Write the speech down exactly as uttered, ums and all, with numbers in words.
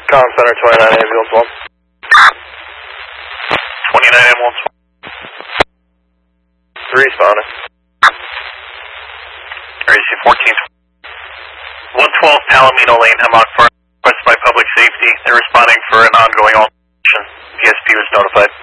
Con Center, twenty-nine ambulance one. twenty-nine ambulance one. Three responding. R A C fourteen. one twelve Palomino Lane, Hemlock Park, requested by Public Safety. They're responding for an ongoing altercation. P S P was notified.